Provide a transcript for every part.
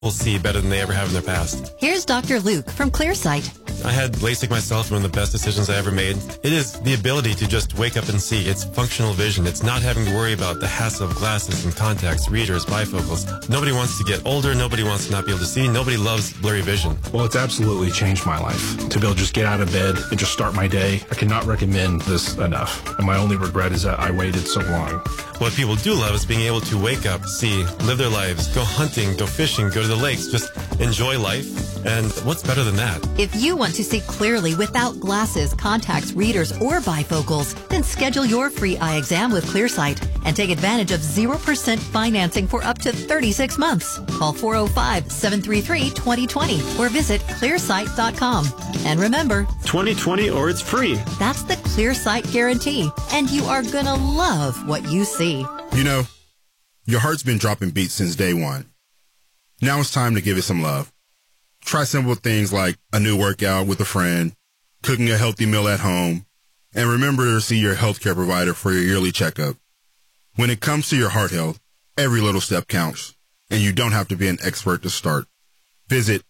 will see better than they ever have in their past. Here's Dr. Luke from Clearsight. I had LASIK myself, one of the best decisions I ever made. It is the ability to just wake up and see. It's functional vision. It's not having to worry about the hassle of glasses and contacts, readers, bifocals. Nobody wants to get older. Nobody wants to not be able to see. Nobody loves blurry vision. Well, it's absolutely changed my life. To be able to just get out of bed and just start my day, I cannot recommend this enough. And my only regret is that I waited so long. What people do love is being able to wake up, see, live their lives, go hunting, go fishing, go to the lakes, just enjoy life. And what's better than that? If you want to see clearly without glasses, contacts, readers, or bifocals, then schedule your free eye exam with Clearsight and take advantage of 0% financing for up to 36 months. Call 405-733-2020 or visit clearsight.com. And remember, 2020 or it's free. That's the Clearsight guarantee, and you are going to love what you see. You know, your heart's been dropping beats since day one. Now it's time to give it some love. Try simple things like a new workout with a friend, cooking a healthy meal at home, and remember to see your healthcare provider for your yearly checkup. When it comes to your heart health, every little step counts, and you don't have to be an expert to start. Visit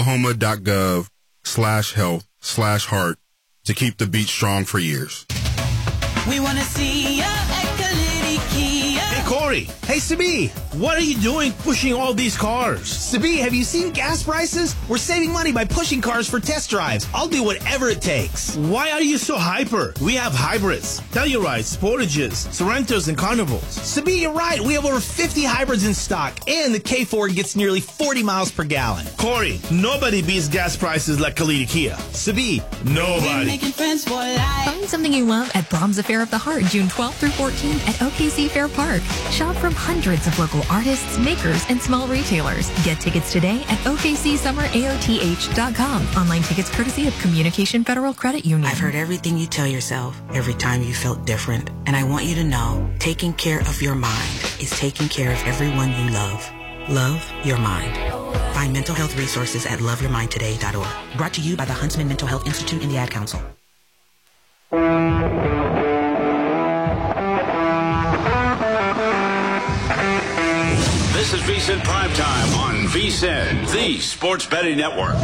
oklahoma.gov/health/heart to keep the beat strong for years. We want to see ya at Kalidi Kia. Hey, Corey. Hey, Sabi. What are you doing pushing all these cars? Sabi, have you seen gas prices? We're saving money by pushing cars for test drives. I'll do whatever it takes. Why are you so hyper? We have hybrids, Tellurides, Sportages, Sorrentos, and Carnivals. Sabi, you're right. We have over 50 hybrids in stock, and the K4 gets nearly 40 miles per gallon. Corey, nobody beats gas prices like Kalidi Kia. Sabi, nobody. Making friends for life. Find something you love at Brahms Affair of the Heart, June 12th through 14th at OKC Fair Park. Shop from hundreds of local artists, makers, and small retailers. Get tickets today at OKCSummerAOTH.com. Online tickets courtesy of Communication Federal Credit Union. I've heard everything you tell yourself every time you felt different. And I want you to know, taking care of your mind is taking care of everyone you love. Love your mind. Find mental health resources at loveyourmindtoday.org. Brought to you by the Huntsman Mental Health Institute and the Ad Council. This is VSiN Primetime on VSiN, the Sports Betting Network.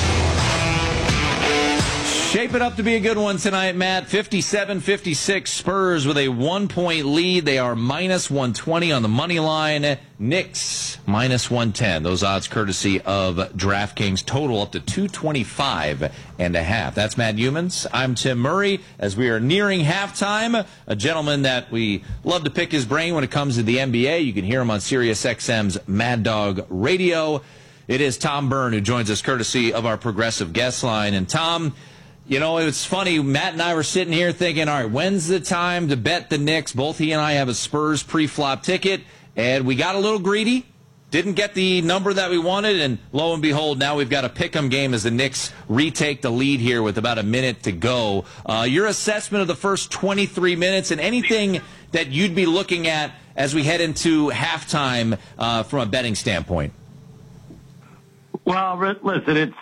Shape it up to be a good one tonight, Matt. 57-56 Spurs with a 1-point lead. They are minus 120 on the money line. Knicks minus 110. Those odds courtesy of DraftKings. Total up to 225.5. That's Matt Humans. I'm Tim Murray. As we are nearing halftime, a gentleman that we love to pick his brain when it comes to the NBA. You can hear him on SiriusXM's Mad Dog Radio. It is Tom Byrne who joins us courtesy of our progressive guest line. And Tom, you know, it's funny, Matt and I were sitting here thinking, all right, when's the time to bet the Knicks? Both he and I have a Spurs pre-flop ticket, and we got a little greedy, didn't get the number that we wanted, and lo and behold, now we've got a pick'em game as the Knicks retake the lead here with about a minute to go. Your assessment of the first 23 minutes and anything that you'd be looking at as we head into halftime from a betting standpoint? Well, listen, it's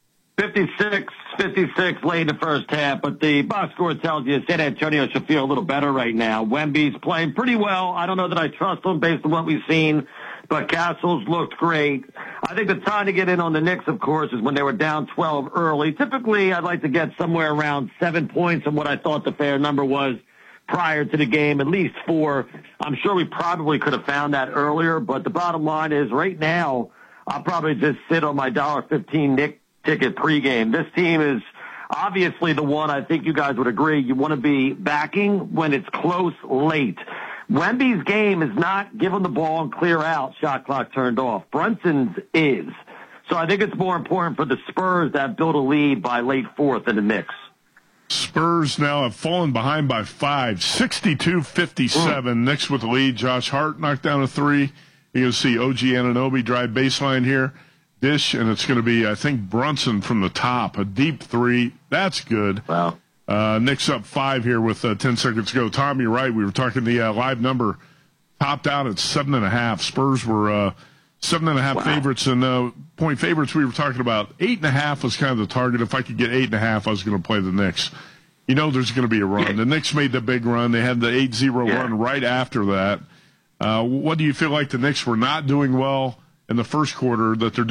56 late in the first half, but the box score tells you San Antonio should feel a little better right now. Wemby's playing pretty well. I don't know that I trust him based on what we've seen, but Castles looked great. I think the time to get in on the Knicks, of course, is when they were down 12 early. Typically, I'd like to get somewhere around 7 points on what I thought the fair number was prior to the game, at least 4. I'm sure we probably could have found that earlier, but the bottom line is right now, I'll probably just sit on my $1.15 Knicks ticket pregame. This team is obviously the one I think you guys would agree you want to be backing when it's close late. Wemby's game is not give him the ball and clear out, shot clock turned off. Brunson's is. So I think it's more important for the Spurs to have built a lead by late fourth in the Knicks. Spurs now have fallen behind by 5, 62-57. Knicks with the lead. Josh Hart knocked down a 3. You're going to see OG Anunoby drive baseline here. Dish, and it's going to be, I think, Brunson from the top. A deep 3. That's good. Wow. Knicks up 5 here with 10 seconds to go. Tom, you're right. We were talking the live number topped out at 7.5. Spurs were 7.5 favorites, and point favorites we were talking about. 8.5 was kind of the target. If I could get 8.5, I was going to play the Knicks. You know there's going to be a run. The Knicks made the big run. They had the 8-0 run right after that. What do you feel like the Knicks were not doing well? in the first quarter that they're